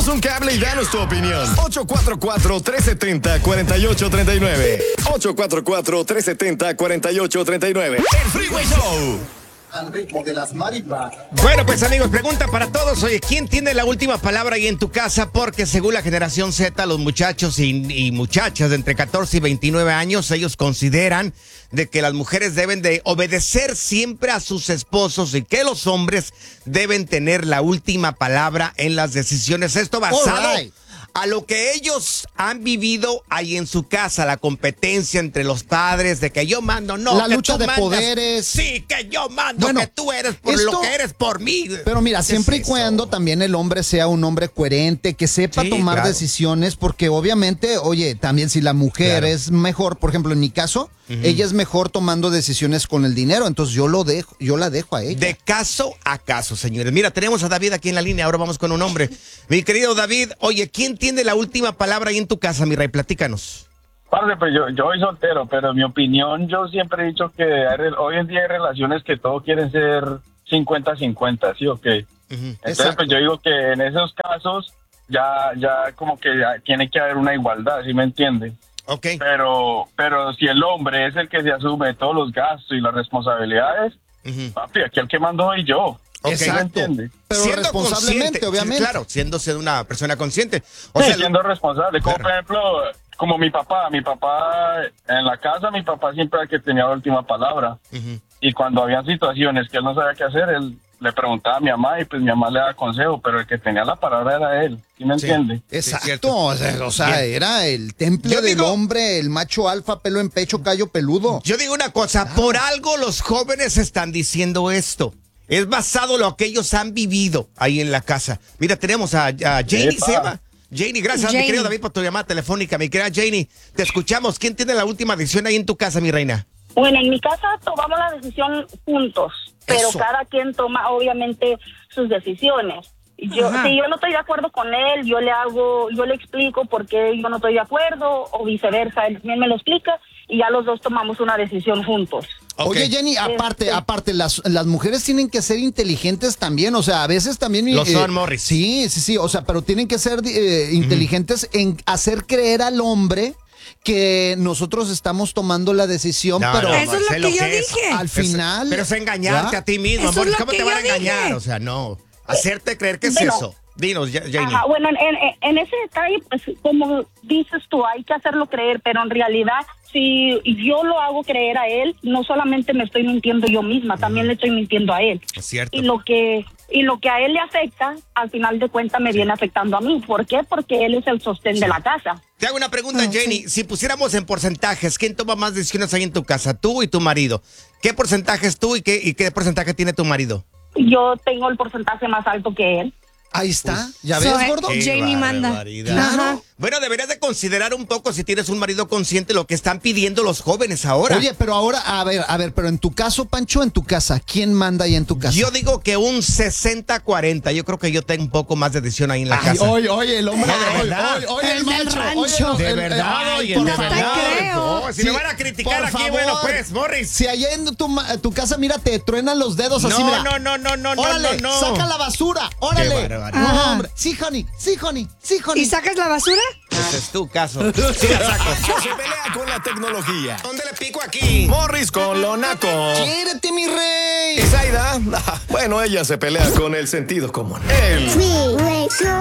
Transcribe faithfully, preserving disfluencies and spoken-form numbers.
Échanos un cable y danos tu opinión. ocho cuatro cuatro, tres siete cero, cuatro ocho tres nueve. ocho cuatro cuatro, tres siete cero, cuatro ocho tres nueve. El Freeway Show. Al ritmo de las marimbas. Bueno, pues amigos, pregunta para todos. Oye, ¿quién tiene la última palabra ahí en tu casa? Porque según la generación Z, los muchachos y, y muchachas de entre catorce y veintinueve años, ellos consideran de que las mujeres deben de obedecer siempre a sus esposos y que los hombres deben tener la última palabra en las decisiones. Esto basado All right. a lo que ellos han vivido ahí en su casa, la competencia entre los padres, de que yo mando, no, La que lucha tú de mandas. Sí, Sí, que yo mando, Bueno, que tú eres por esto- lo que eres por mí. Pero mira, ¿Qué siempre es y eso? cuando también el hombre sea un hombre coherente, que sepa Sí, tomar claro. decisiones, porque obviamente, oye, también si la mujer Claro. es mejor, por ejemplo, en mi caso, ella es mejor tomando decisiones con el dinero, entonces yo lo dejo, yo la dejo a ella. De caso a caso, señores. Mira, tenemos a David aquí en la línea. Ahora vamos con un hombre. Mi querido David, oye, ¿quién tiene la última palabra ahí en tu casa, mi rey? Platícanos. Parce, pues yo, yo soy soltero, pero en mi opinión, yo siempre he dicho que hay re- hoy en día hay relaciones que todos quieren ser cincuenta cincuenta, ¿sí o qué? Entonces, Exacto. pues yo digo que en esos casos ya ya como que ya tiene que haber una igualdad, ¿sí me entiende? Ok. Pero pero si el hombre es el que se asume todos los gastos y las responsabilidades, Ujú. papi, aquí el que mando soy yo. Ok. ¿Sí me entiende? Pero Siendo responsablemente, consciente, obviamente. sí, claro, siéndose una persona consciente. O Sí, sea, siendo responsable. Como Claro. por ejemplo, como mi papá, mi papá en la casa, mi papá siempre era el que tenía la última palabra. Ujú. Y cuando habían situaciones que él no sabía qué hacer, él le preguntaba a mi mamá y pues mi mamá le daba consejo, pero el que tenía la palabra era él. ¿Sí me Sí. entiende? Exacto, cierto. o sea, o sea, Bien. era el temple Yo del digo- hombre, el macho alfa, pelo en pecho, callo peludo. Yo digo una cosa, por algo los jóvenes están diciendo esto. Es basado en lo que ellos han vivido ahí en la casa. Mira, tenemos a, a Janie, Epa. se llama. Janie, gracias, mi Janie. querido David, por tu llamada telefónica. Mi querida Janie, te escuchamos. ¿Quién tiene la última decisión ahí en tu casa, mi reina? Bueno, en mi casa tomamos la decisión juntos, pero Eso. cada quien toma obviamente sus decisiones. Yo, Ajá. si yo no estoy de acuerdo con él, yo le hago, yo le explico por qué yo no estoy de acuerdo, o viceversa, él también me lo explica, y ya los dos tomamos una decisión juntos. Ok. Oye, Jenny, aparte, Este- aparte, las, las mujeres tienen que ser inteligentes también, o sea, a veces también... Lo son, Morris. Sí, sí, sí, o sea, pero tienen que ser eh, inteligentes en hacer creer al hombre que nosotros estamos tomando la decisión, No, pero no, Eso es lo sé que yo es. dije. al final... Pero es engañarte ¿ya? a ti mismo, Eso amor. es lo ¿Cómo que te van a yo engañar? dije. O sea, no. Hacerte creer que es Bueno. eso. Dinos, Ya- Janie. Ajá, bueno, en, en- en ese detalle, pues como dices tú, hay que hacerlo creer, pero en realidad, si yo lo hago creer a él, no solamente me estoy mintiendo yo misma, también le estoy mintiendo a él. Es cierto. Y lo que y lo que a él le afecta, al final de cuentas me viene afectando a mí. ¿Por qué? Porque él es el sostén de la casa. Te hago una pregunta, Jenny. Si pusiéramos en porcentajes, ¿quién toma más decisiones ahí en tu casa? Tú y tu marido. ¿Qué porcentaje es tú y qué, y qué porcentaje tiene tu marido? Yo tengo el porcentaje más alto que él. Ahí está, ¿ya So, ves, eh, gordo? Qué Janie manda. barbaridad. Ajá. Bueno, deberías de considerar un poco, si tienes un marido consciente, lo que están pidiendo los jóvenes ahora. Oye, pero ahora, a ver, a ver, pero en tu caso, Pancho, en tu casa, ¿quién manda ahí en tu casa? Yo digo que un sesenta cuarenta. Yo creo que yo tengo un poco más de decisión ahí en la Ay, casa. oye, oye, el hombre, No, de oye, verdad. oye, oye, El el del macho, rancho. oye, De el- el- verdad, ay, oye, por de no te verdad. creo. No, si Sí, me van a criticar por aquí, favor. bueno, pues, Morris. Si allá en tu, ma- tu casa, mira, te truenan los dedos así, No, mira. no, no, no, no, no, Órale, no, no. saca la basura, órale. Qué barbaridad. No, Ajá. hombre. Sí, honey, sí, honey, sí, honey. ¿Y sacas la basura? Ese es tu caso. Sí, la saco. Que se pelea con la tecnología. ¿Dónde le pico aquí? Morris con lo naco. Quiérete, mi rey. ¿Y Zaida? Bueno, ella se pelea con el sentido común. El